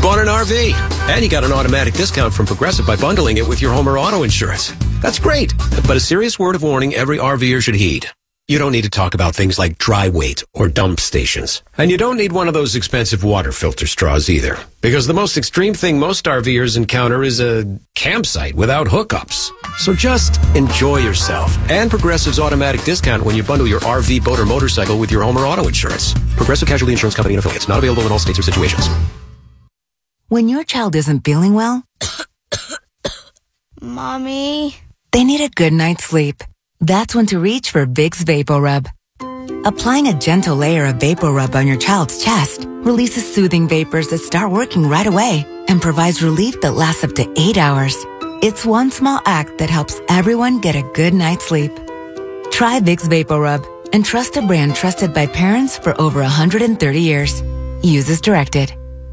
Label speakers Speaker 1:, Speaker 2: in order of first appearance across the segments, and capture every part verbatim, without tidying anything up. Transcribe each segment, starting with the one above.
Speaker 1: bought an R V, and you got an automatic discount from Progressive by bundling it with your home or auto insurance. That's great, but a serious word of warning every RVer should heed. You don't need to talk about things like dry weight or dump stations. And you don't need one of those expensive water filter straws either. Because the most extreme thing most RVers encounter is a campsite without hookups. So just enjoy yourself. And Progressive's automatic discount when you bundle your R V, boat, or motorcycle with your home or auto insurance. Progressive Casualty Insurance Company and affiliates. Not available in all states or situations.
Speaker 2: When your child isn't feeling well,
Speaker 3: Mommy,
Speaker 2: they need a good night's sleep. That's when to reach for Vicks VapoRub. Applying a gentle layer of VapoRub on your child's chest releases soothing vapors that start working right away and provides relief that lasts up to eight hours. It's one small act that helps everyone get a good night's sleep. Try Vicks VapoRub and trust a brand trusted by parents for over one hundred thirty years. Use as directed.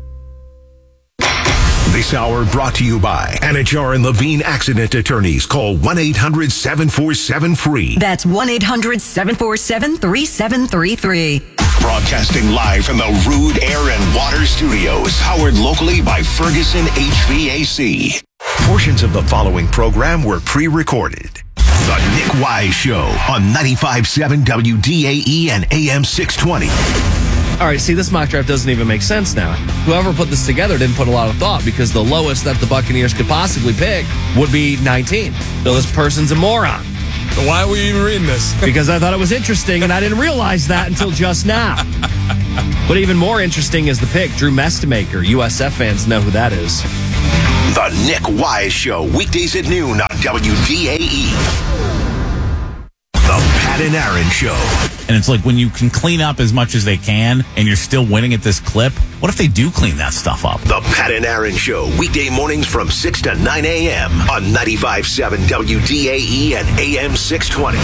Speaker 4: This hour brought to you by Anajar and Levine Accident Attorneys. Call one eight hundred seven four seven free.
Speaker 5: That's one eight hundred seven four seven three seven three three.
Speaker 4: Broadcasting live from the Rude Air and Water Studios. Powered locally by Ferguson H V A C. Portions of the following program were pre-recorded. The Nick Wise Show on ninety-five point seven W D A E and A M six twenty.
Speaker 6: All right, see, this mock draft doesn't even make sense now. Whoever put this together didn't put a lot of thought because the lowest that the Buccaneers could possibly pick would be nineteen. So this person's a moron.
Speaker 7: Why were you even reading this?
Speaker 6: Because I thought it was interesting, and I didn't realize that until just now. But even more interesting is the pick, Drew Mestemaker. U S F fans know who that is.
Speaker 4: The Nick Wise Show, weekdays at noon on W D A E. The Pat and Aaron Show.
Speaker 8: And it's like when you can clean up as much as they can and you're still winning at this clip, what if they do clean that stuff up?
Speaker 4: The Pat and Aaron Show, weekday mornings from six to nine a.m. on ninety-five point seven W D A E and A M six twenty.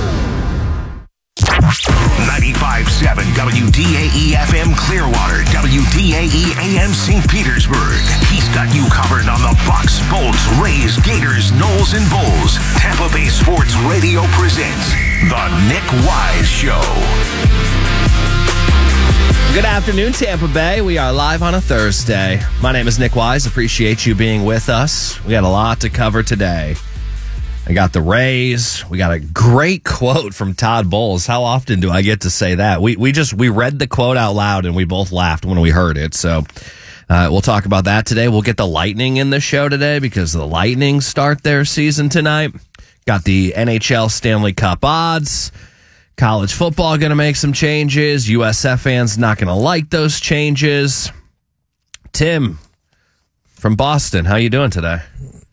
Speaker 4: ninety-five point seven W D A E F M Clearwater, W D A E A M Saint Petersburg. He's got you covered on the Bucks, Bolts, Rays, Gators, Knowles, and Bulls. Tampa Bay Sports Radio presents The Nick Wise Show.
Speaker 6: Good afternoon, Tampa Bay. We are live on a Thursday. My name is Nick Wise. Appreciate you being with us. We got a lot to cover today. I got the Rays. We got a great quote from Todd Bowles. How often do I get to say that? We we just we read the quote out loud and we both laughed when we heard it. So uh, we'll talk about that today. We'll get the Lightning in the show today because the Lightning start their season tonight. Got the N H L Stanley Cup odds. College football going to make some changes. U S F fans not going to like those changes. Tim from Boston, how you doing today?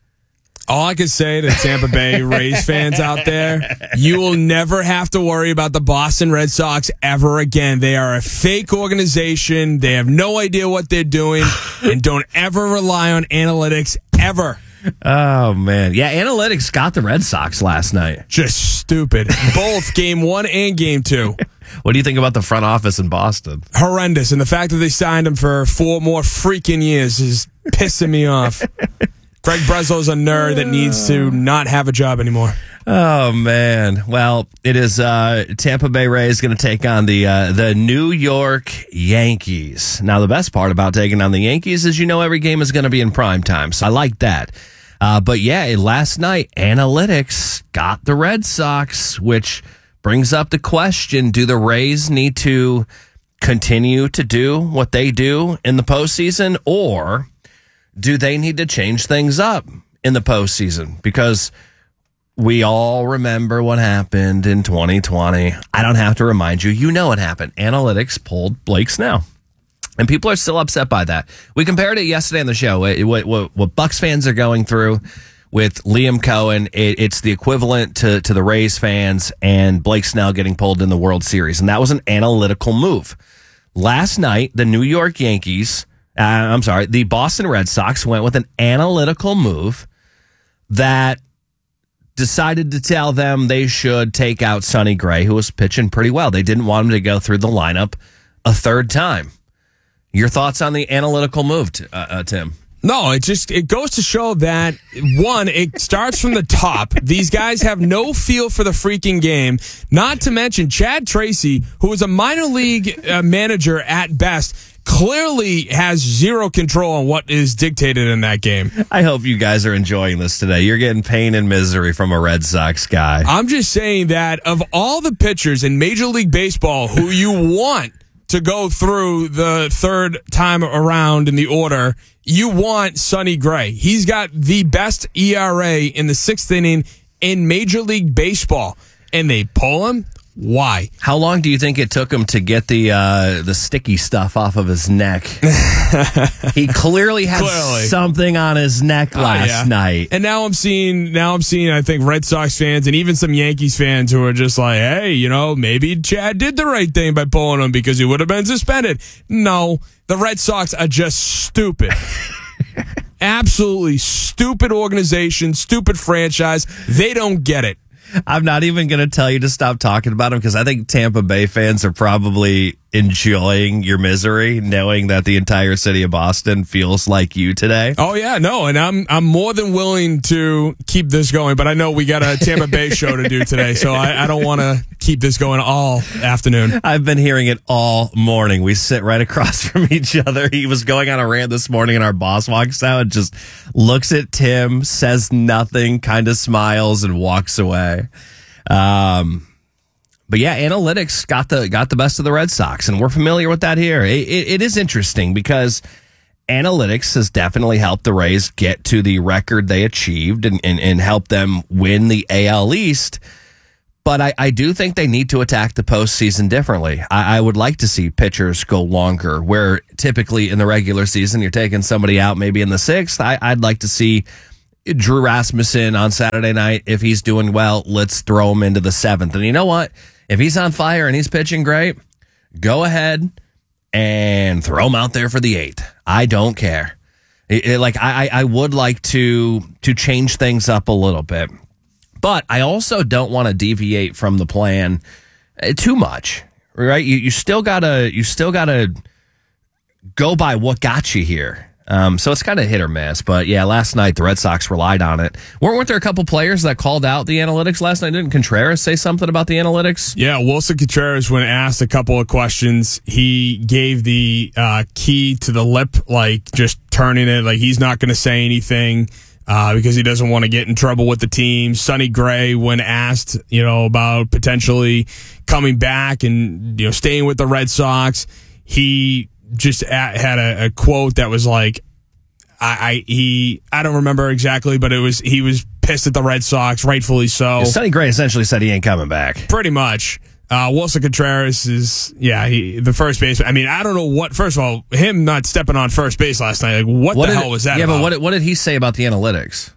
Speaker 7: All I can say to Tampa Bay Rays fans out there, you will never have to worry about the Boston Red Sox ever again. They are a fake organization. They have no idea what they're doing, and don't ever rely on analytics ever.
Speaker 6: Oh, man. Yeah, analytics got the Red Sox last night.
Speaker 7: Just stupid. Both game one and game two.
Speaker 6: What do you think about the front office in Boston?
Speaker 7: Horrendous. And the fact that they signed him for four more freaking years is pissing me off. Greg Breslow's a nerd that needs to not have a job anymore.
Speaker 6: Oh, man. Well, it is uh, Tampa Bay Rays going to take on the uh, the New York Yankees. Now, the best part about taking on the Yankees is you know every game is going to be in prime time, so I like that. Uh, but, yeah, last night, analytics got the Red Sox, which brings up the question, do the Rays need to continue to do what they do in the postseason, or do they need to change things up in the postseason? Because we all remember what happened in twenty twenty. I don't have to remind you. You know what happened. Analytics pulled Blake Snell. And people are still upset by that. We compared it yesterday on the show. What, what, what Bucks fans are going through with Liam Cohen, it, it's the equivalent to, to the Rays fans and Blake Snell getting pulled in the World Series. And that was an analytical move. Last night, the New York Yankees... Uh, I'm sorry, the Boston Red Sox went with an analytical move that decided to tell them they should take out Sonny Gray, who was pitching pretty well. They didn't want him to go through the lineup a third time. Your thoughts on the analytical move, uh, uh, Tim?
Speaker 7: No, it just it goes to show that, one, it starts from the top. These guys have no feel for the freaking game. Not to mention Chad Tracy, who was a minor league uh, manager at best, clearly has zero control on what is dictated in that game.
Speaker 6: I hope you guys are enjoying this today. You're getting pain and misery from a Red Sox guy.
Speaker 7: I'm just saying that of all the pitchers in Major League Baseball who you want to go through the third time around in the order, you want Sonny Gray. He's got the best E R A in the sixth inning in Major League Baseball. And they pull him? Why?
Speaker 6: How long do you think it took him to get the uh, the sticky stuff off of his neck? He clearly had
Speaker 7: Clearly.
Speaker 6: something on his neck last
Speaker 7: uh, yeah.
Speaker 6: night.
Speaker 7: And now I'm seeing, now I'm seeing, I think, Red Sox fans and even some Yankees fans who are just like, hey, you know, maybe Chad did the right thing by pulling him because he would have been suspended. No, the Red Sox are just stupid. Absolutely stupid organization, stupid franchise. They don't get it.
Speaker 6: I'm not even going to tell you to stop talking about him because I think Tampa Bay fans are probably enjoying your misery, knowing that the entire city of Boston feels like you today.
Speaker 7: Oh yeah, no, and I'm I'm more than willing to keep this going, but I know we got a Tampa Bay show to do today, so I, I don't want to keep this going all afternoon.
Speaker 6: I've been hearing it all morning. We sit right across from each other. He was going on a rant this morning, and our boss walks out and just looks at Tim, says nothing, kind of smiles, and walks away. Um. But yeah, analytics got the got the best of the Red Sox, and we're familiar with that here. It, it, it is interesting because analytics has definitely helped the Rays get to the record they achieved and, and, and help them win the A L East. But I, I do think they need to attack the postseason differently. I, I would like to see pitchers go longer, where typically in the regular season you're taking somebody out maybe in the sixth. I, I'd like to see Drew Rasmussen on Saturday night. If he's doing well, let's throw him into the seventh. And you know what? If he's on fire and he's pitching great, go ahead and throw him out there for the eighth. I don't care. It, it, like I, I would like to to change things up a little bit, but I also don't want to deviate from the plan too much. Right? You you still gotta you still gotta go by what got you here. Um, so it's kind of hit or miss, but yeah, last night the Red Sox relied on it. Weren't, weren't there a couple players that called out the analytics last night? Didn't Contreras say something about the analytics?
Speaker 7: Yeah, Wilson Contreras, when asked a couple of questions, he gave the uh, key to the lip, like just turning it, like he's not going to say anything uh, because he doesn't want to get in trouble with the team. Sonny Gray, when asked, you know, about potentially coming back and, you know, staying with the Red Sox, he just at, had a, a quote that was like, I, I he I don't remember exactly, but it was he was pissed at the Red Sox, rightfully so.
Speaker 6: Yeah, Sonny Gray essentially said he ain't coming back.
Speaker 7: Pretty much. Uh, Wilson Contreras is, yeah, he, the first baseman. I mean, I don't know what, first of all, him not stepping on first base last night, like, what, what the hell
Speaker 6: it,
Speaker 7: was that
Speaker 6: Yeah,
Speaker 7: about?
Speaker 6: but what did, what did he say about the analytics?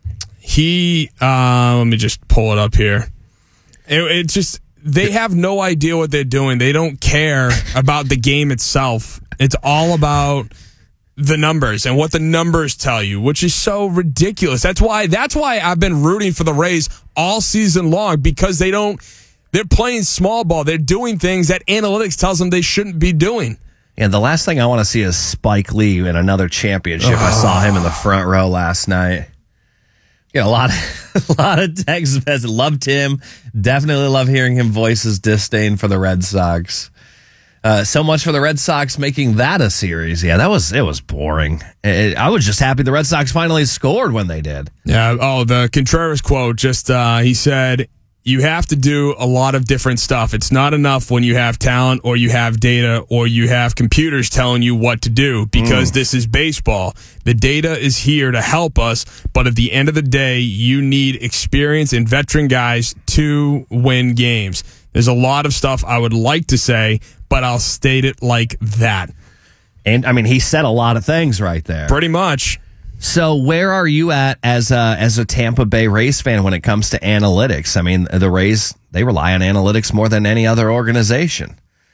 Speaker 7: He, uh, let me just pull it up here. It, it just, they have no idea what they're doing. They don't care about the game itself. It's all about the numbers and what the numbers tell you, which is so ridiculous. That's why that's why I've been rooting for the Rays all season long, because they don't they're playing small ball. They're doing things that analytics tells them they shouldn't be doing.
Speaker 6: And the last thing I want to see is Spike Lee in another championship. Oh. I saw him in the front row last night. Yeah, a lot of a lot of text messages. Loved him. Definitely love hearing him voice his disdain for the Red Sox. Uh, so much for the Red Sox making that a series. Yeah, that was it was boring. It, I was just happy the Red Sox finally scored when they did.
Speaker 7: Yeah. Oh, the Contreras quote. Just uh, he said, "You have to do a lot of different stuff. It's not enough when you have talent or you have data or you have computers telling you what to do, because mm. this is baseball. The data is here to help us, but at the end of the day, you need experience and veteran guys to win games." There's a lot of stuff I would like to say, but I'll state it like that.
Speaker 6: And, I mean, he said a lot of things right there.
Speaker 7: Pretty much.
Speaker 6: So where are you at as a, as a Tampa Bay Rays fan when it comes to analytics? I mean, the Rays, they rely on analytics more than any other organization.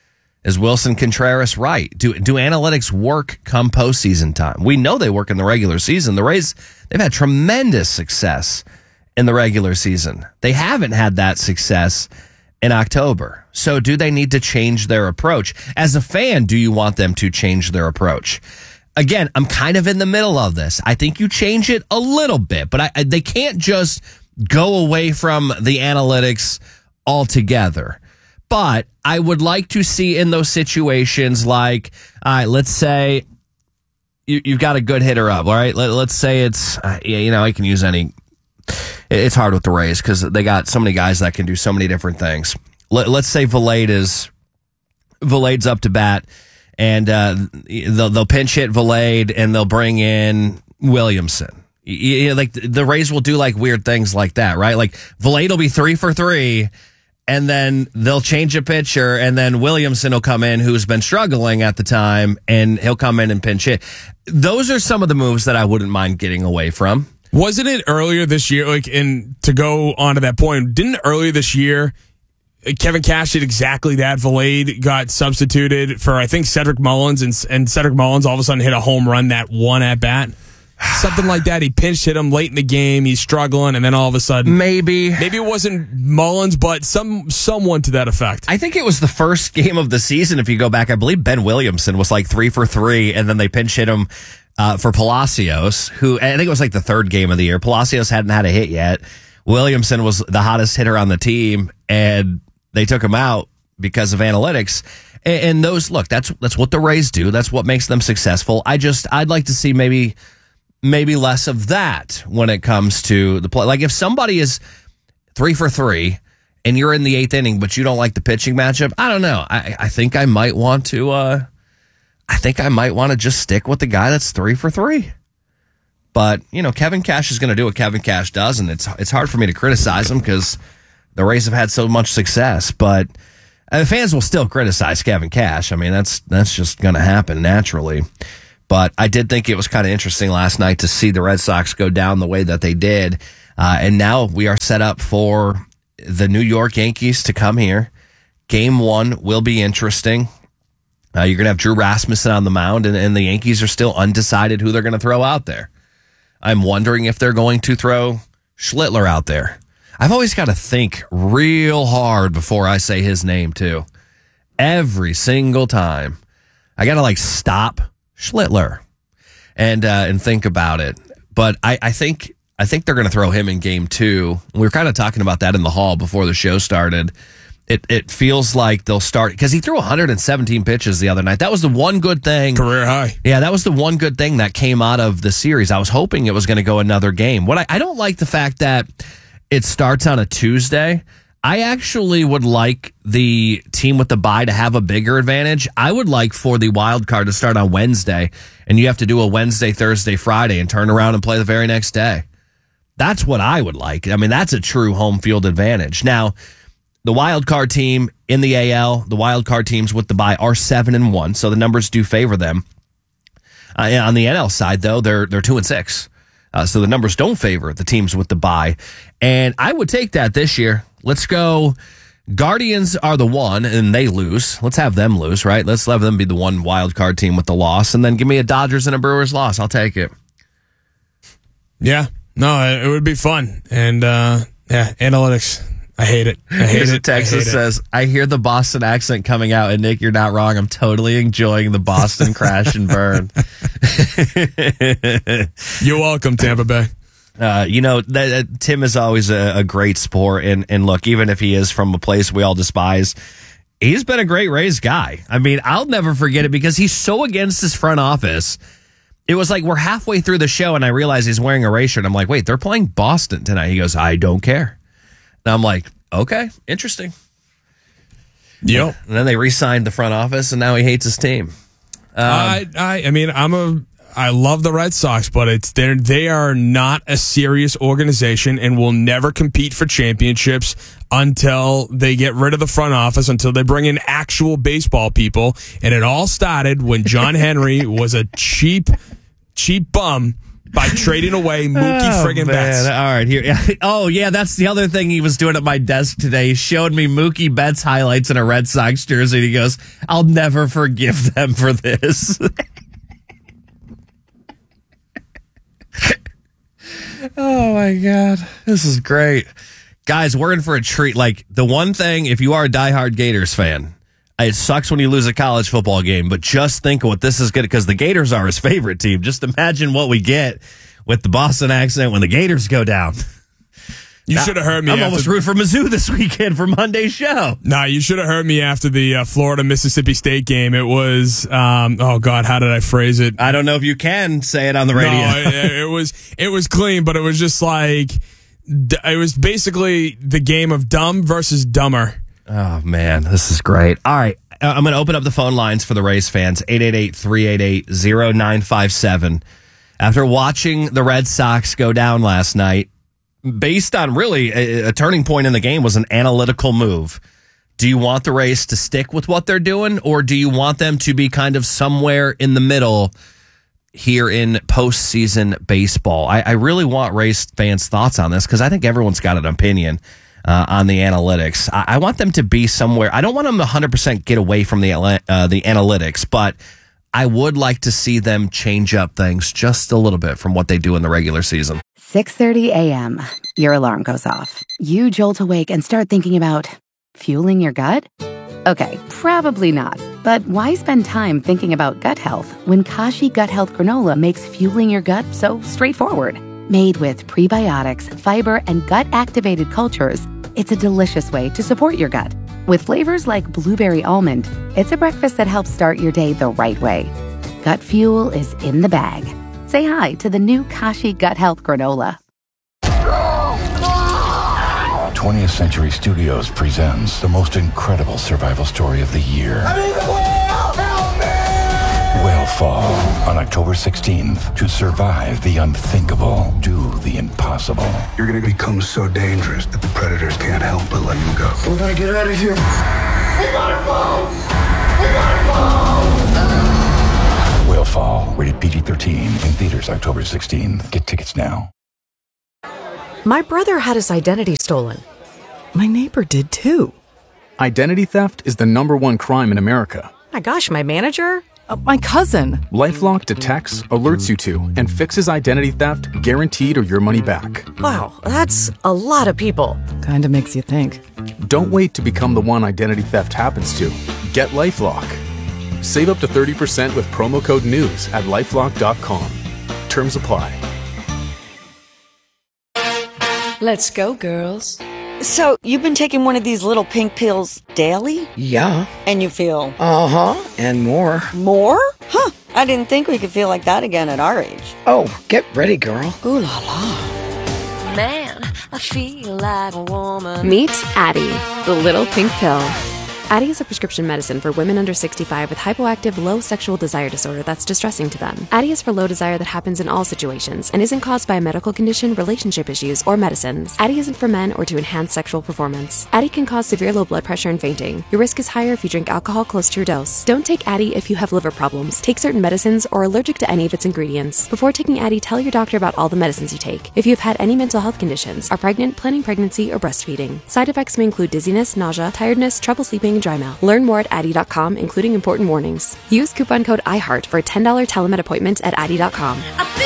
Speaker 6: Is Wilson Contreras right? Do do analytics work come postseason time? We know they work in the regular season. The Rays, they've had tremendous success in the regular season. They haven't had that success in October. So do they need to change their approach? As a fan, do you want them to change their approach? Again, I'm kind of in the middle of this. I think you change it a little bit, but I, I, they can't just go away from the analytics altogether. But I would like to see in those situations, like, all right, let's say you, you've got a good hitter up, all right? Let, let's say it's, uh, you know, I can use any. It's hard with the Rays because they got so many guys that can do so many different things. Let, let's say Valade is, Valade's up to bat, and uh, they'll, they'll pinch hit Valade, and they'll bring in Williamson. You, you know, like the Rays will do like weird things like that, right? Like Valade will be three for three. And then they'll change a pitcher, and then Williamson will come in, who's been struggling at the time, and he'll come in and pinch hit. Those are some of the moves that I wouldn't mind getting away from.
Speaker 7: Wasn't it earlier this year, like, and to go on to that point, didn't earlier this year, Kevin Cash did exactly that? Valade got substituted for, I think, Cedric Mullins, and, and Cedric Mullins all of a sudden hit a home run that one at bat. Something like that. He pinch hit him late in the game. He's struggling, and then all of a sudden,
Speaker 6: maybe,
Speaker 7: maybe it wasn't Mullins, but some someone to that effect.
Speaker 6: I think it was the first game of the season. If you go back, I believe Ben Williamson was like three for three, and then they pinch hit him uh, for Palacios, who I think it was like the third game of the year. Palacios hadn't had a hit yet. Williamson was the hottest hitter on the team, and they took him out because of analytics. And, and those, look, that's that's what the Rays do. That's what makes them successful. I just, I'd like to see maybe. Maybe less of that when it comes to the play. Like if somebody is three for three and you're in the eighth inning, but you don't like the pitching matchup, I don't know. I, I think I might want to. Uh, I think I might want to just stick with the guy that's three for three. But you know, Kevin Cash is going to do what Kevin Cash does, and it's it's hard for me to criticize him because the Rays have had so much success. But uh, fans will still criticize Kevin Cash. I mean, that's that's just going to happen naturally. But I did think it was kind of interesting last night to see the Red Sox go down the way that they did. Uh, and now we are set up for the New York Yankees to come here. Game one will be interesting. Uh, you're going to have Drew Rasmussen on the mound, and, and the Yankees are still undecided who they're going to throw out there. I'm wondering if they're going to throw Schlittler out there. I've always got to think real hard before I say his name, too. Every single time. I got to, like, stop. Schlittler, and uh, and think about it. But I, I think I think they're going to throw him in game two. We were kind of talking about that in the hall before the show started. It it feels like they'll start because he threw one hundred seventeen pitches the other night. That was the one good thing.
Speaker 7: Career high.
Speaker 6: Yeah, that was the one good thing that came out of the series. I was hoping it was going to go another game. What I, I don't like the fact that it starts on a Tuesday. I actually would like the team with the bye to have a bigger advantage. I would like for the wild card to start on Wednesday, and you have to do a Wednesday, Thursday, Friday, and turn around and play the very next day. That's what I would like. I mean, that's a true home field advantage. Now, the wild card team in the A L, the wild card teams with the bye are seven and one, so the numbers do favor them. Uh, on the N L side, though, they're they're two and six, uh, so the numbers don't favor the teams with the bye. And I would take that this year. Let's go. Guardians are the one, and they lose. Let's have them lose, right? Let's let them be the one wild card team with the loss, and then give me a Dodgers and a Brewers loss. I'll take it.
Speaker 7: Yeah, no, it would be fun. And uh, yeah, analytics. I hate it. I hate
Speaker 6: Here's
Speaker 7: it.
Speaker 6: a text that says, I hear the Boston accent coming out, and Nick, you're not wrong. I'm totally enjoying the Boston crash and burn.
Speaker 7: You're welcome, Tampa Bay.
Speaker 6: Uh, you know, that, uh, Tim is always a, a great sport. And, and look, even if he is from a place we all despise, he's been a great Rays guy. I mean, I'll never forget it because he's so against his front office. It was like we're halfway through the show and I realize he's wearing a Rays shirt. I'm like, wait, they're playing Boston tonight. He goes, I don't care. And I'm like, okay, interesting.
Speaker 7: Yep.
Speaker 6: And then they re-signed the front office and now he hates his team. Um,
Speaker 7: I, I, I mean, I'm a, I love the Red Sox, but it's they they are not a serious organization and will never compete for championships until they get rid of the front office, until they bring in actual baseball people. And it all started when John Henry was a cheap, cheap bum by trading away Mookie
Speaker 6: oh,
Speaker 7: friggin'
Speaker 6: man.
Speaker 7: Betts.
Speaker 6: All right, here. Oh, yeah, that's the other thing he was doing at my desk today. He showed me Mookie Betts highlights in a Red Sox jersey. And he goes, I'll never forgive them for this. Oh, my God. This is great. Guys, we're in for a treat. Like, the one thing, if you are a diehard Gators fan, it sucks when you lose a college football game, but just think of what this is good, because the Gators are his favorite team. Just imagine what we get with the Boston accent when the Gators go down.
Speaker 7: You should have heard me.
Speaker 6: I'm
Speaker 7: after
Speaker 6: almost rooting for Mizzou this weekend for Monday's show.
Speaker 7: Nah, you should have heard me after the uh, Florida-Mississippi State game. It was, um, oh, God, how did I phrase it?
Speaker 6: I don't know if you can say it on the radio.
Speaker 7: No, it, it was it was clean, but it was just like, it was basically the game of dumb versus dumber.
Speaker 6: Oh, man, this is great. All right, I'm going to open up the phone lines for the Rays fans, eight eight eight, three eight eight, zero nine five seven. After watching the Red Sox go down last night, based on really a, a turning point in the game was an analytical move. Do you want the Rays to stick with what they're doing, or do you want them to be kind of somewhere in the middle here in postseason baseball? I, I really want Rays fans' thoughts on this because I think everyone's got an opinion uh, on the analytics. I, I want them to be somewhere. I don't want them to one hundred percent get away from the uh, the analytics, but I would like to see them change up things just a little bit from what they do in the regular season.
Speaker 2: six thirty a.m. Your alarm goes off. You jolt awake and start thinking about fueling your gut? Okay, probably not. But why spend time thinking about gut health when Kashi Gut Health Granola makes fueling your gut so straightforward? Made with prebiotics, fiber, and gut-activated cultures, it's a delicious way to support your gut. With flavors like blueberry almond, it's a breakfast that helps start your day the right way. Gut fuel is in the bag. Say hi to the new Kashi Gut Health Granola.
Speaker 3: twentieth Century Studios presents the most incredible survival story of the year. I need the whale! Help me! Whale Fall on October sixteenth. To survive the unthinkable, do the impossible.
Speaker 9: You're gonna become so dangerous that the predators can't help but let you go.
Speaker 3: We gotta get out of here.
Speaker 9: We gotta go! We gotta go!
Speaker 3: Whale Fall, rated P G thirteen, in theaters October sixteenth. Get tickets now.
Speaker 10: My brother had his identity stolen. My neighbor did too.
Speaker 11: Identity theft is the number one crime in America.
Speaker 10: My gosh, my manager? Uh, my cousin.
Speaker 11: LifeLock detects, alerts you to, and fixes identity theft guaranteed or your money back.
Speaker 10: Wow, that's a lot of people. Kinda makes you think.
Speaker 11: Don't wait to become the one identity theft happens to. Get LifeLock. Save up to thirty percent with promo code NEWS at lifelock dot com. Terms apply.
Speaker 12: Let's go, girls. So, you've been taking one of these little pink pills daily?
Speaker 13: Yeah.
Speaker 12: And you feel?
Speaker 13: Uh-huh, and more.
Speaker 12: More? Huh, I didn't think we could feel like that again at our age.
Speaker 13: Oh, get ready, girl.
Speaker 12: Ooh la la.
Speaker 14: Man, I feel like a woman.
Speaker 15: Meet Addie, the little pink pill. Addie is a prescription medicine for women under sixty-five with hypoactive low sexual desire disorder that's distressing to them. Addie is for low desire that happens in all situations and isn't caused by a medical condition, relationship issues, or medicines. Addie isn't for men or to enhance sexual performance. Addie can cause severe low blood pressure and fainting. Your risk is higher if you drink alcohol close to your dose. Don't take Addie if you have liver problems, take certain medicines, or are allergic to any of its ingredients. Before taking Addie, tell your doctor about all the medicines you take. If you have had any mental health conditions, are pregnant, planning pregnancy, or breastfeeding. Side effects may include dizziness, nausea, tiredness, trouble sleeping, and dry mouth. Learn more at Addie dot com, including important warnings. Use coupon code iHeart for a ten dollars telemed appointment at Addie dot com.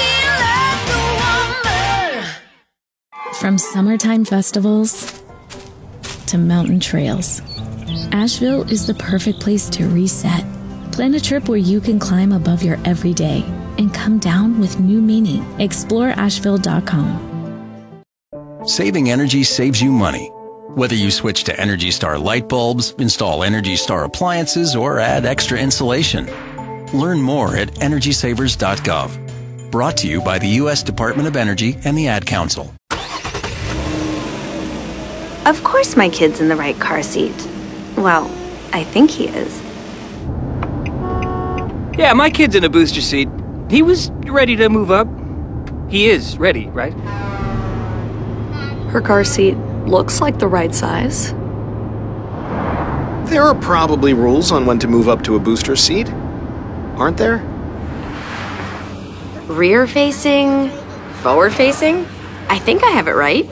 Speaker 16: From summertime festivals to mountain trails, Asheville is the perfect place to reset. Plan a trip where you can climb above your everyday and come down with new meaning. Explore Asheville dot com.
Speaker 17: Saving energy saves you money. Whether you switch to Energy Star light bulbs, install Energy Star appliances, or add extra insulation. Learn more at energy savers dot gov. Brought to you by the U S Department of Energy and the Ad Council.
Speaker 18: Of course my kid's in the right car seat. Well, I think he is.
Speaker 19: Yeah, my kid's in a booster seat. He was ready to move up. He is ready, right?
Speaker 20: Her car seat looks like the right size.
Speaker 21: There are probably rules on when to move up to a booster seat, aren't there?
Speaker 18: Rear facing, forward facing? I think I have it right.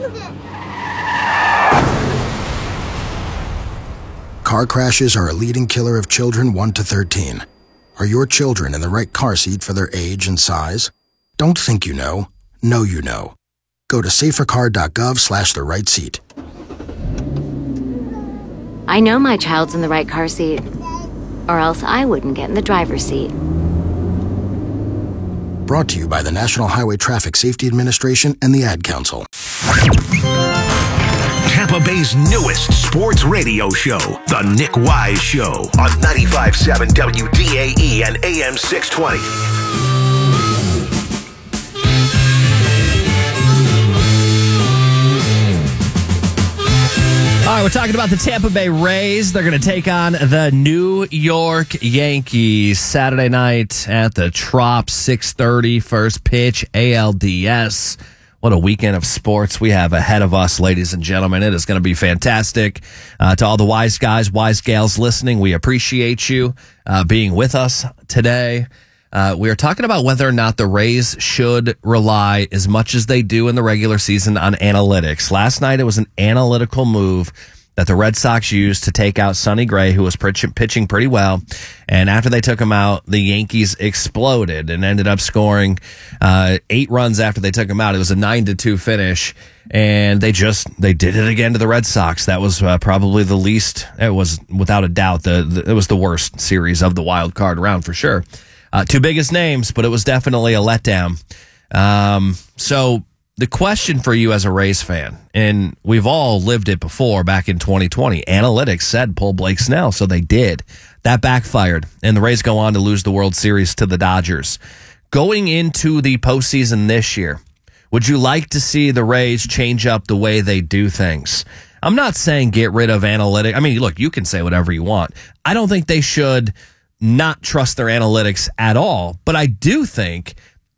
Speaker 22: Car crashes are a leading killer of children one to thirteen. Are your children in the right car seat for their age and size? Don't think you know. Know you know. Go to safer car dot gov slash the right seat.
Speaker 18: I know my child's in the right car seat, or else I wouldn't get in the driver's seat.
Speaker 22: Brought to you by the National Highway Traffic Safety Administration and the Ad Council.
Speaker 4: Tampa Bay's newest sports radio show, The Nick Wise Show, on ninety-five point seven W D A E and A M six twenty.
Speaker 6: All right, we're talking about the Tampa Bay Rays. They're going to take on the New York Yankees Saturday night at the Trop, six thirty, first pitch, A L D S. What a weekend of sports we have ahead of us, ladies and gentlemen. It is going to be fantastic. Uh, to all the wise guys, wise gals listening, we appreciate you uh, being with us today. Uh, we are talking about whether or not the Rays should rely as much as they do in the regular season on analytics. Last night, it was an analytical move that the Red Sox used to take out Sonny Gray, who was pitching pretty well. And after they took him out, the Yankees exploded and ended up scoring uh, eight runs after they took him out. It was a nine to two finish. And they just, they did it again to the Red Sox. That was uh, probably the least, it was without a doubt, the, the it was the worst series of the wild card round for sure. Uh, two biggest names, but it was definitely a letdown. Um, so the question for you as a Rays fan, and we've all lived it before back in twenty twenty, analytics said pull Blake Snell, so they did. That backfired, and the Rays go on to lose the World Series to the Dodgers. Going into the postseason this year, would you like to see the Rays change up the way they do things? I'm not saying get rid of analytics. I mean, look, you can say whatever you want. I don't think they should not trust their analytics at all, but I do think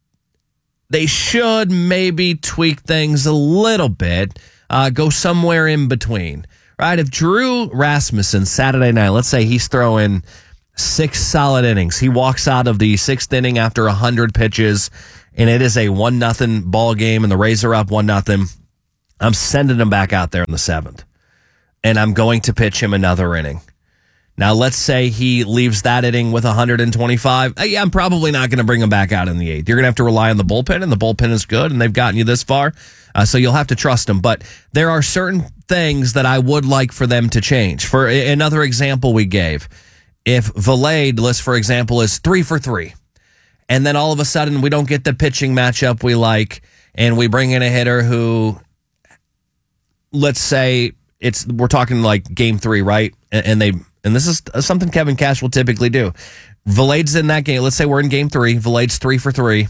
Speaker 6: they should maybe tweak things a little bit, uh, go somewhere in between, right? If Drew Rasmussen Saturday night, let's say he's throwing six solid innings, he walks out of the sixth inning after one hundred pitches, and it is a one nothing ball game, and the Rays are up one nothing. I'm sending him back out there in the seventh, and I'm going to pitch him another inning. Now, let's say he leaves that inning with one hundred twenty-five. Uh, yeah, I'm probably not going to bring him back out in the eighth. You're going to have to rely on the bullpen, and the bullpen is good, and they've gotten you this far, uh, so you'll have to trust them. But there are certain things that I would like for them to change. For another example we gave, if Valade, let's for example, is three for three, and then all of a sudden we don't get the pitching matchup we like, and we bring in a hitter who, let's say it's we're talking like game three, right? And, and they and this is something Kevin Cash will typically do. Valade's in that game. Let's say we're in game three. Valade's three for three.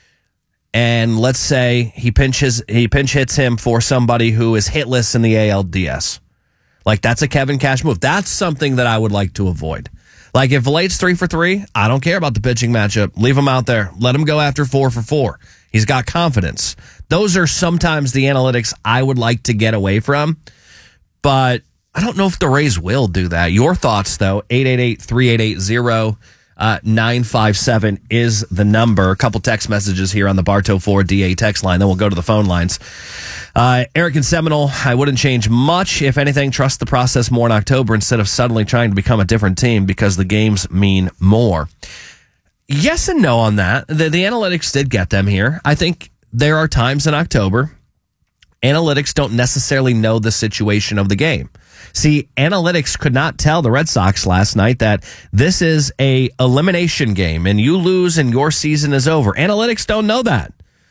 Speaker 6: And let's say he pinches he pinch hits him for somebody who is hitless in the A L D S. Like, that's a Kevin Cash move. That's something that I would like to avoid. Like, if Valade's three for three, I don't care about the pitching matchup. Leave him out there. Let him go after four for four. He's got confidence. Those are sometimes the analytics I would like to get away from. But I don't know if the Rays will do that. Your thoughts, though, eight eight eight, three eight eight, zero nine five seven is the number. A couple text messages here on the Bartow Ford D A text line. Then we'll go to the phone lines. Uh, Eric and Seminole, I wouldn't change much. If anything, trust the process more in October instead of suddenly trying to become a different team because the games mean more. Yes and no on that. The, the analytics did get them here. I think there are times in October, analytics don't necessarily know the situation of the game. See, analytics could not tell the Red Sox last night that this is a elimination game and you lose and your season is over. Analytics don't know that.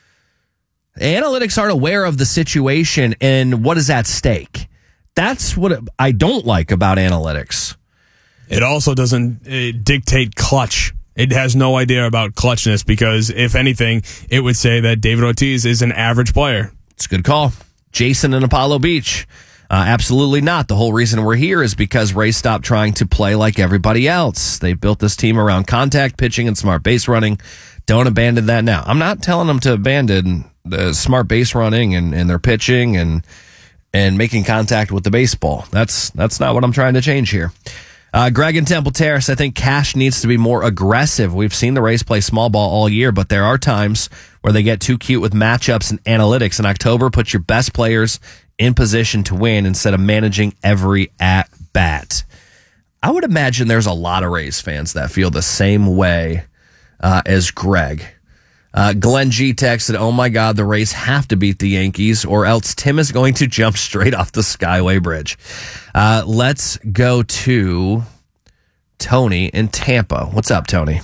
Speaker 6: Analytics aren't aware of the situation and what is at stake. That's what I don't like about analytics.
Speaker 7: It also doesn't uh, dictate clutch. It has no idea about clutchness because, if anything, it would say that David Ortiz is an average player.
Speaker 6: It's a good call. Jason in Apollo Beach. Uh, absolutely not. The whole reason we're here is because Rays stopped trying to play like everybody else. They built this team around contact, pitching, and smart base running. Don't abandon that now. I'm not telling them to abandon the smart base running and, and their pitching and and making contact with the baseball. That's that's not what I'm trying to change here. Uh, Greg in Temple Terrace, I think Cash needs to be more aggressive. We've seen the Rays play small ball all year, but there are times where they get too cute with matchups and analytics. In October, put your best players in position to win instead of managing every at-bat. I would imagine there's a lot of Rays fans that feel the same way uh, as Greg. Uh, Glenn G texted, oh my God, the Rays have to beat the Yankees or else Tim is going to jump straight off the Skyway Bridge. Uh, let's go to Tony in Tampa. What's up, Tony?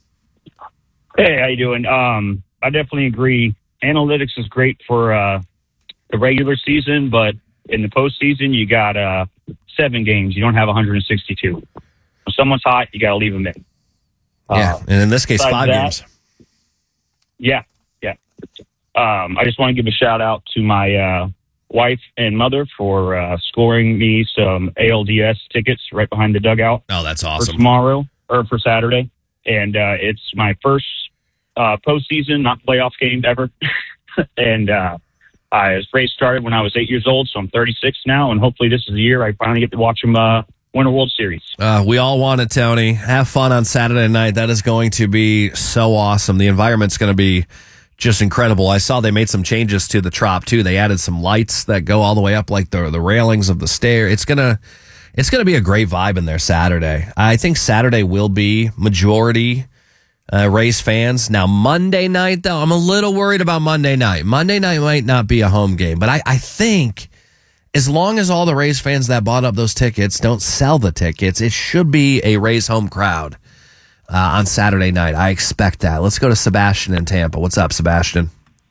Speaker 1: Hey, how you doing? Um, I definitely agree. Analytics is great for uh, the regular season, but in the postseason, you got uh, seven games. You don't have one hundred sixty-two. When someone's hot, you got to leave them in.
Speaker 6: Yeah, uh, and in this case, five that, games.
Speaker 1: Yeah, yeah. Um, I just want to give a shout out to my uh, wife and mother for uh, scoring me some A L D S tickets right behind the dugout.
Speaker 6: Oh, that's awesome.
Speaker 1: For tomorrow or for Saturday, and uh, it's my first uh, postseason, not playoff game ever. and uh, I was race started when I was eight years old, so I'm thirty-six now, and hopefully this is the year I finally get to watch them uh, win a World Series.
Speaker 6: Uh, we all want it, Tony. Have fun on Saturday night. That is going to be so awesome. The environment's going to be just incredible. I saw they made some changes to the Trop too. They added some lights that go all the way up, like the the railings of the stair. It's gonna it's gonna be a great vibe in there Saturday. I think Saturday will be majority uh, Rays fans. Now Monday night though, I'm a little worried about Monday night. Monday night might not be a home game, but I, I think as long as all the Rays fans that bought up those tickets don't sell the tickets, it should be a Rays home crowd. Uh, on Saturday night. I expect that. Let's go to Sebastian in Tampa. What's up, Sebastian?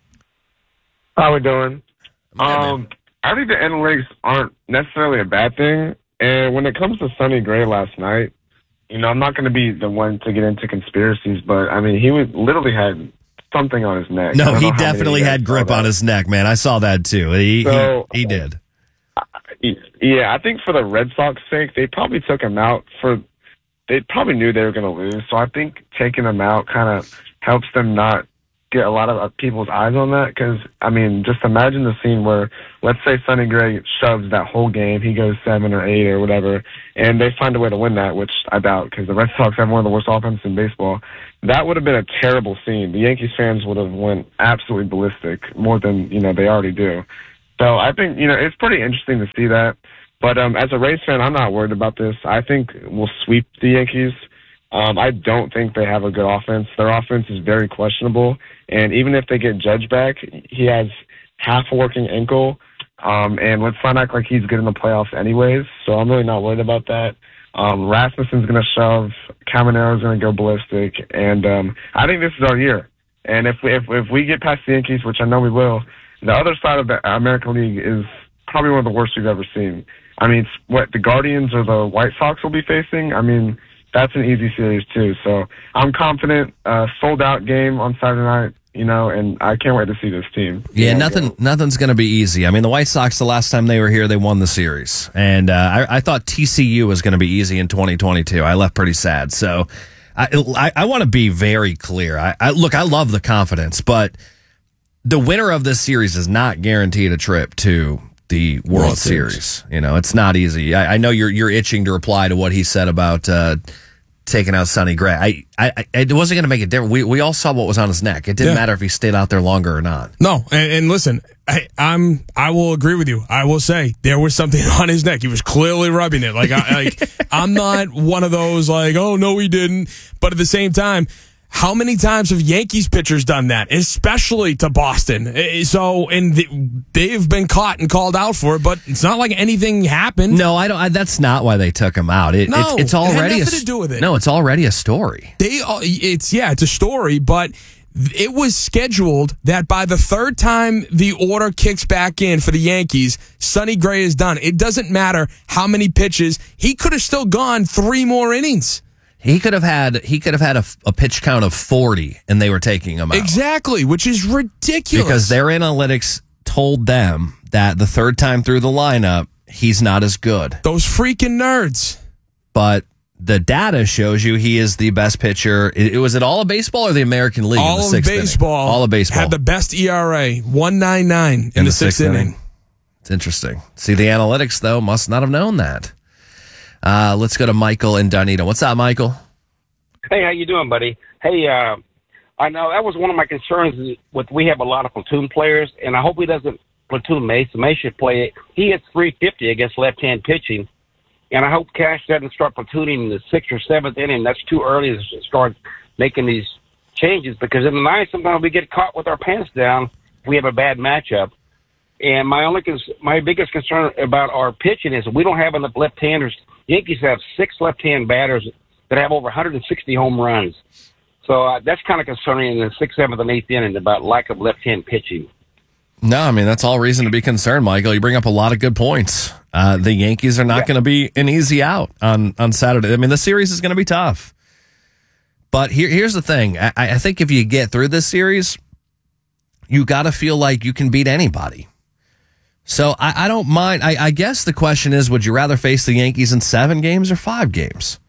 Speaker 5: How we doing?
Speaker 6: Good,
Speaker 5: um, I think the analytics aren't necessarily a bad thing. And when it comes to Sonny Gray last night, you know, I'm not going to be the one to get into conspiracies, but, I mean, he was, literally had something on his neck.
Speaker 6: No, he definitely had grip on his neck, man. I saw that, too. He,
Speaker 5: so,
Speaker 6: he, he did.
Speaker 5: Yeah, I think for the Red Sox sake, they probably took him out for they probably knew they were going to lose. So I think taking them out kind of helps them not get a lot of people's eyes on that. Because, I mean, just imagine the scene where, let's say Sonny Gray shoves that whole game, he goes seven or eight or whatever, and they find a way to win that, which I doubt because the Red Sox have one of the worst offenses in baseball. That would have been a terrible scene. The Yankees fans would have went absolutely ballistic, more than, you know, they already do. So I think, you know, it's pretty interesting to see that. But um, as a Rays fan, I'm not worried about this. I think we'll sweep the Yankees. Um, I don't think they have a good offense. Their offense is very questionable. And even if they get Judge back, he has half a working ankle. Um, and let's not act like he's good in the playoffs anyways. So I'm really not worried about that. Um, Rasmussen's going to shove. Camaro's going to go ballistic. And um, I think this is our year. And if we, if, if we get past the Yankees, which I know we will, the other side of the American League is probably one of the worst we've ever seen. I mean, what the Guardians or the White Sox will be facing, I mean, that's an easy series too. So I'm confident. Uh, sold out game on Saturday night, you know, and I can't wait to see this team.
Speaker 6: Yeah, nothing, nothing's going to be easy. I mean, the White Sox, the last time they were here, they won the series, and uh, I, I thought T C U was going to be easy in twenty twenty-two. I left pretty sad. So I, I, I want to be very clear. I, I look, I love the confidence, but the winner of this series is not guaranteed a trip to the World, World Series. Series. You know, it's not easy. I, I know you're you're itching to reply to what he said about uh, taking out Sonny Gray. I, I, I it wasn't going to make a difference. We we all saw what was on his neck. It didn't yeah. matter if he stayed out there longer or not.
Speaker 7: No, and, and listen, I, I'm I will agree with you. I will say there was something on his neck. He was clearly rubbing it. Like I like I'm not one of those like, oh no, he didn't. But at the same time, how many times have Yankees pitchers done that, especially to Boston? So, and they've been caught and called out for it, but it's not like anything happened.
Speaker 6: No, I don't. I, that's not why they took him out. It,
Speaker 7: no,
Speaker 6: it's, it's already
Speaker 7: it had nothing
Speaker 6: a,
Speaker 7: to do with it.
Speaker 6: No, it's already a story.
Speaker 7: They, it's yeah, it's a story, but it was scheduled that by the third time the order kicks back in for the Yankees, Sonny Gray is done. It doesn't matter how many pitches; he could have still gone three more innings.
Speaker 6: He could have had he could have had a, a pitch count of forty, and they were taking him out.
Speaker 7: Exactly, which is ridiculous.
Speaker 6: Because their analytics told them that the third time through the lineup, he's not as good.
Speaker 7: Those freaking nerds.
Speaker 6: But the data shows you he is the best pitcher. It, it was it all of baseball or the American League?
Speaker 7: All
Speaker 6: in the
Speaker 7: of
Speaker 6: sixth
Speaker 7: baseball.
Speaker 6: Inning? All of baseball
Speaker 7: had the best E R A, one ninety-nine in, in the, the sixth, sixth inning. inning.
Speaker 6: It's interesting. See, the analytics though must not have known that. Uh, let's go to Michael in Dunedin. What's up, Michael?
Speaker 8: Hey, how you doing, buddy? Hey, uh, I know that was one of my concerns with we have a lot of platoon players, and I hope he doesn't platoon Mace. Mace should play it. He hits three fifty against left-hand pitching, and I hope Cash doesn't start platooning in the sixth or seventh inning. That's too early to start making these changes because in the ninth, sometimes we get caught with our pants down if we have a bad matchup. And my only, cons- my biggest concern about our pitching is we don't have enough left-handers. Yankees have six left-hand batters that have over one hundred sixty home runs. So uh, that's kind of concerning in the sixth, seventh, and eighth inning about lack of left-hand pitching.
Speaker 6: No, I mean, that's all reason to be concerned, Michael. You bring up a lot of good points. Uh, the Yankees are not yeah. going to be an easy out on, on Saturday. I mean, the series is going to be tough. But here, here's the thing. I, I think if you get through this series, you got to feel like you can beat anybody. So I, I don't mind. I, I guess the question is, would you rather face the Yankees in seven games or five games?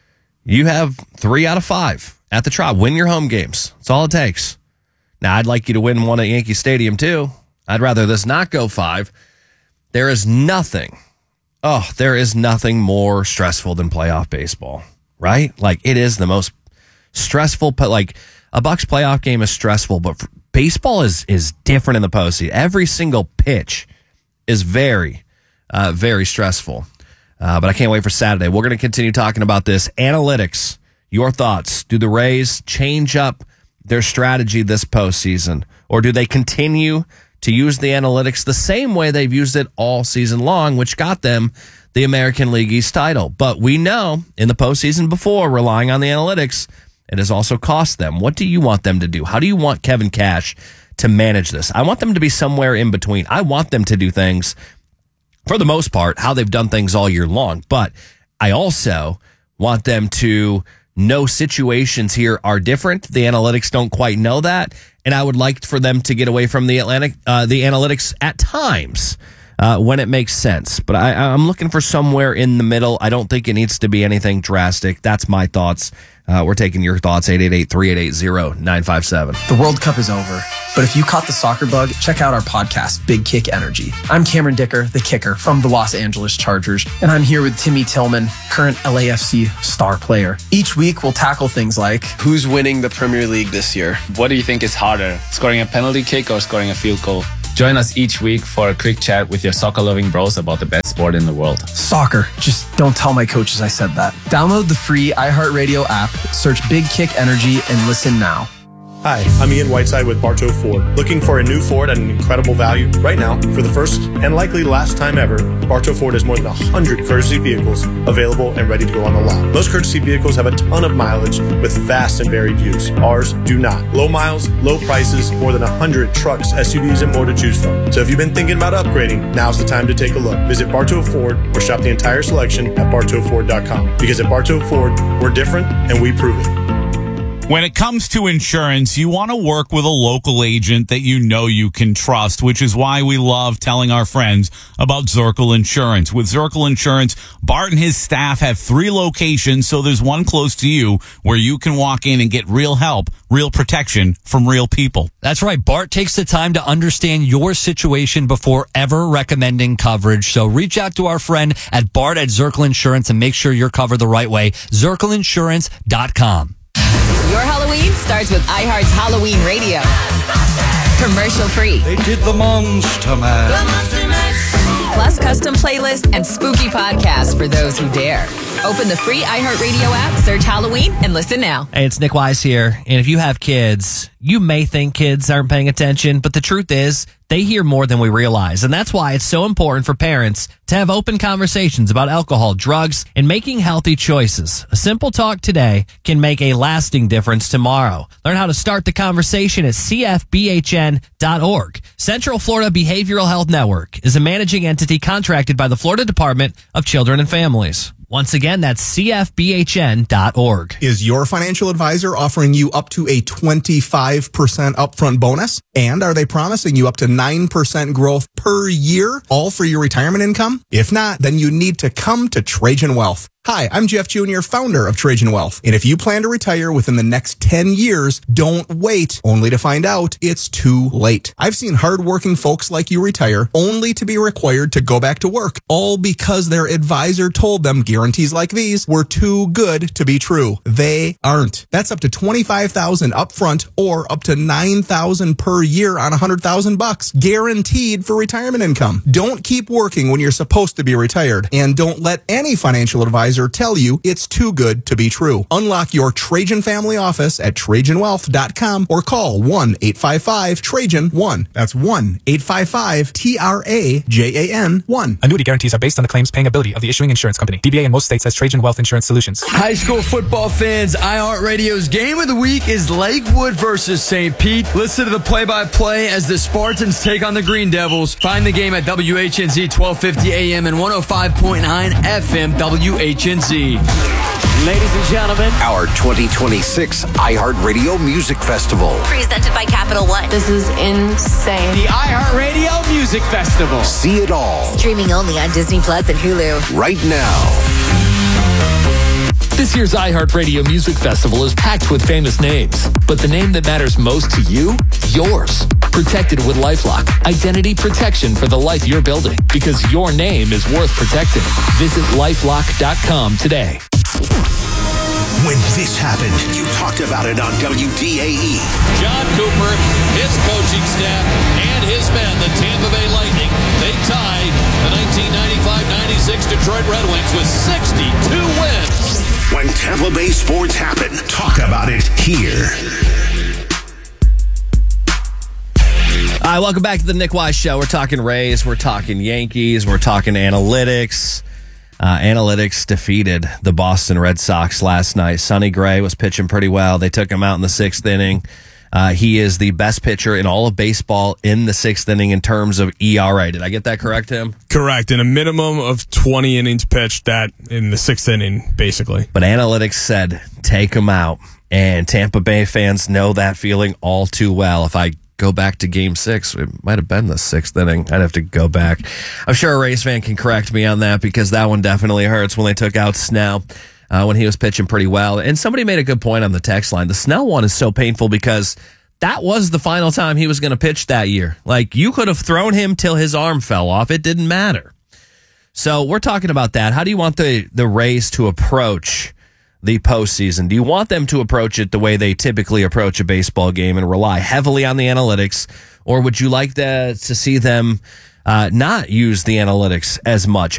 Speaker 6: You have three out of five at the Trop. Win your home games. That's all it takes. Now, I'd like you to win one at Yankee Stadium, too. I'd rather this not go five. There is nothing, oh, there is nothing more stressful than playoff baseball, right? Like, it is the most stressful, but like, a Bucks playoff game is stressful, but baseball is is different in the postseason. Every single pitch is very, uh, very stressful. Uh, but I can't wait for Saturday. We're going to continue talking about this. Analytics, your thoughts. Do the Rays change up their strategy this postseason? Or do they continue to use the analytics the same way they've used it all season long, which got them the American League East title? But we know in the postseason before, relying on the analytics, it has also cost them. What do you want them to do? How do you want Kevin Cash to manage this? I want them to be somewhere in between. I want them to do things, for the most part, how they've done things all year long. But I also want them to know situations here are different. The analytics don't quite know that. And I would like for them to get away from the Atlantic, uh, the analytics at times uh, when it makes sense. But I, I'm looking for somewhere in the middle. I don't think it needs to be anything drastic. That's my thoughts. Uh, we're taking your thoughts, eight eight eight, three eight eight, zero nine five seven.
Speaker 2: The World Cup is over, but if you caught the soccer bug, check out our podcast, Big Kick Energy. I'm Cameron Dicker, the kicker from the Los Angeles Chargers, and I'm here with Timmy Tillman, current L A F C star player. Each week, we'll tackle things like,
Speaker 9: who's winning the Premier League this year?
Speaker 23: What do you think is harder, scoring a penalty kick or scoring a field goal? Join us each week for a quick chat with your soccer-loving bros about the best sport in the world.
Speaker 2: Soccer. Just don't tell my coaches I said that. Download the free iHeartRadio app, search Big Kick Energy, and listen now.
Speaker 24: Hi, I'm Ian Whiteside with Bartow Ford. Looking for a new Ford at an incredible value? Right now, for the first and likely last time ever, Bartow Ford has more than one hundred courtesy vehicles available and ready to go on the lot. Most courtesy vehicles have a ton of mileage with vast and varied use. Ours do not. Low miles, low prices, more than one hundred trucks, S U Vs, and more to choose from. So if you've been thinking about upgrading, now's the time to take a look. Visit Bartow Ford or shop the entire selection at bartow ford dot com. Because at Bartow Ford, we're different and we prove it.
Speaker 25: When it comes to insurance, you want to work with a local agent that you know you can trust, which is why we love telling our friends about Zirkle Insurance. With Zirkle Insurance, Bart and his staff have three locations, so there's one close to you where you can walk in and get real help, real protection from real people.
Speaker 26: That's right. Bart takes the time to understand your situation before ever recommending coverage. So reach out to our friend at Bart at Zirkle Insurance and make sure you're covered the right way. Zirkle Insurance dot com.
Speaker 27: Your Halloween starts with iHeart's Halloween Radio. Commercial free.
Speaker 28: They did the Monster Mash.
Speaker 27: Plus custom playlists and spooky podcasts for those who dare. Open the free iHeartRadio app, search Halloween, and listen now.
Speaker 29: Hey, it's Nick Wise here. And if you have kids, you may think kids aren't paying attention, but the truth is, they hear more than we realize. And that's why it's so important for parents to have open conversations about alcohol, drugs, and making healthy choices. A simple talk today can make a lasting difference tomorrow. Learn how to start the conversation at C F B H N dot org. Central Florida Behavioral Health Network is a managing entity contracted by the Florida Department of Children and Families. Once again, that's C F B H N dot org.
Speaker 30: Is your financial advisor offering you up to a twenty-five percent upfront bonus? And are they promising you up to nine percent growth per year, all for your retirement income? If not, then you need to come to Trajan Wealth. Hi, I'm Jeff Junior, founder of Trajan Wealth. And if you plan to retire within the next ten years, don't wait only to find out it's too late. I've seen hardworking folks like you retire only to be required to go back to work, all because their advisor told them guarantees like these were too good to be true. They aren't. That's up to twenty-five thousand dollars upfront or up to nine thousand dollars per year on one hundred thousand bucks, guaranteed for retirement. retirement income. Don't keep working when you're supposed to be retired. And don't let any financial advisor tell you it's too good to be true. Unlock your Trajan family office at Trajan Wealth dot com or call one eight five five Trajan one. That's one eight five five T R A J A N one.
Speaker 3: Annuity guarantees are based on the claims paying ability of the issuing insurance company. D B A in most states has Trajan Wealth Insurance Solutions.
Speaker 10: High school football fans, iHeartRadio's game of the week is Lakewood versus Saint Pete. Listen to the play-by-play as the Spartans take on the Green Devils. Find the game at W H N Z twelve fifty A M and one oh five point nine F M W H N Z.
Speaker 11: Ladies and gentlemen,
Speaker 4: our twenty twenty-six iHeartRadio Music Festival.
Speaker 12: Presented by Capital One.
Speaker 13: This is insane.
Speaker 11: The iHeartRadio Music Festival.
Speaker 4: See it all.
Speaker 12: Streaming only on Disney Plus and Hulu.
Speaker 4: Right now.
Speaker 14: This year's iHeartRadio Music Festival is packed with famous names, but the name that matters most to you? Yours. Protected with LifeLock. Identity protection for the life you're building, because your name is worth protecting. Visit lifelock dot com today.
Speaker 4: When this happened, you talked about it on W D A E.
Speaker 15: John Cooper, his coaching staff, and his men, the Tampa Bay Lightning, they tied the nineteen ninety-five ninety-six Detroit Red Wings with sixty-two wins.
Speaker 4: When Tampa Bay sports happen, talk about it here.
Speaker 6: All right, welcome back to the Nick Wise Show. We're talking Rays, we're talking Yankees, we're talking analytics. Uh, analytics defeated the Boston Red Sox last night. Sonny Gray was pitching pretty well. They took him out in the sixth inning. Uh, he is the best pitcher in all of baseball in the sixth inning in terms of E R A. Did I get that correct, Tim?
Speaker 7: Correct. In a minimum of twenty innings pitched, that in the sixth inning, basically.
Speaker 6: But analytics said, take him out. And Tampa Bay fans know that feeling all too well. If I go back to game six, it might have been the sixth inning. I'd have to go back. I'm sure a Rays fan can correct me on that, because that one definitely hurts when they took out Snell. Uh, when he was pitching pretty well. And somebody made a good point on the text line. The Snell one is so painful because that was the final time he was going to pitch that year. Like, you could have thrown him till his arm fell off. It didn't matter. So we're talking about that. How do you want the, the Rays to approach the postseason? Do you want them to approach it the way they typically approach a baseball game and rely heavily on the analytics? Or would you like the, to see them uh, not use the analytics as much?